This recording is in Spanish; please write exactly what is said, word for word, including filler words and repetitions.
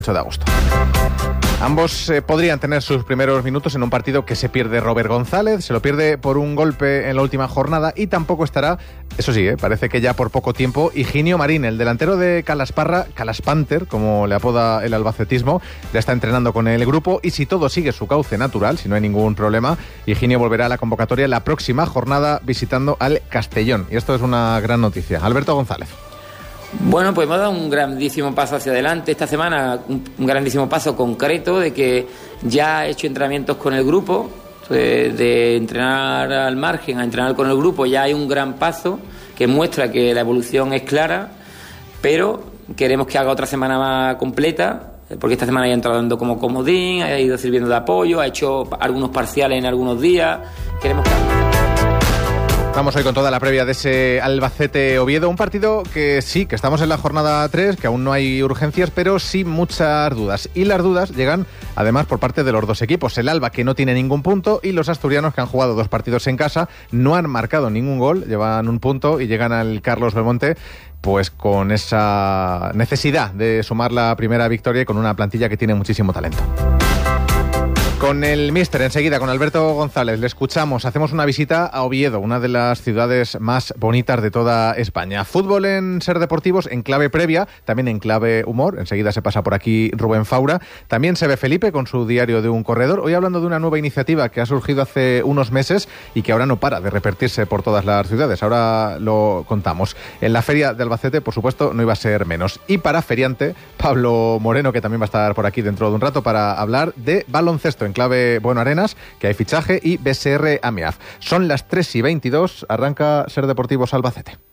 ocho de agosto. Ambos eh, podrían tener sus primeros minutos en un partido que se pierde Robert González, se lo pierde por un golpe en la última jornada y tampoco estará, eso sí, eh, parece que ya por poco tiempo, Higinio Marín, el delantero de Calasparra, Calaspanter, como le apoda el albacetismo, ya está entrenando con el grupo y si todo sigue su cauce natural, si no hay ningún problema, Higinio volverá a la convocatoria la próxima jornada visitando al Castellón. Y esto es una gran noticia. Alberto González. Bueno, pues hemos dado un grandísimo paso hacia adelante esta semana, un, un grandísimo paso concreto de que ya he hecho entrenamientos con el grupo, de, de entrenar al margen a entrenar con el grupo, ya hay un gran paso que muestra que la evolución es clara, pero queremos que haga otra semana más completa, porque esta semana ya ha entrado dando como comodín, ha ido sirviendo de apoyo, ha hecho algunos parciales en algunos días, queremos que haga... Vamos hoy con toda la previa de ese Albacete-Oviedo, un partido que sí, que estamos en la jornada tres, que aún no hay urgencias, pero sí muchas dudas. Y las dudas llegan además por parte de los dos equipos. El Alba, que no tiene ningún punto, y los asturianos, que han jugado dos partidos en casa, no han marcado ningún gol, llevan un punto y llegan al Carlos Belmonte pues con esa necesidad de sumar la primera victoria y con una plantilla que tiene muchísimo talento. Con el míster enseguida, con Alberto González, le escuchamos, hacemos una visita a Oviedo, una de las ciudades más bonitas de toda España. Fútbol en Ser Deportivos en clave previa, también en clave humor, enseguida se pasa por aquí Rubén Faura, también se ve Felipe con su diario de un corredor, hoy hablando de una nueva iniciativa que ha surgido hace unos meses y que ahora no para de repetirse por todas las ciudades, ahora lo contamos. En la feria de Albacete, por supuesto, no iba a ser menos. Y para feriante, Pablo Moreno, que también va a estar por aquí dentro de un rato para hablar de baloncesto en clave Bueno Arenas, que hay fichaje, y B S R Amiaf. Son las tres y veintidós, arranca Ser Deportivos Albacete.